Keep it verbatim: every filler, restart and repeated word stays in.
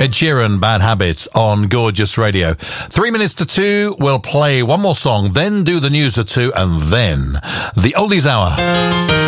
Ed Sheeran, Bad Habits on Gorgeous Radio. Three minutes to two, we'll play one more song, then do the news at two, and then the Oldies Hour.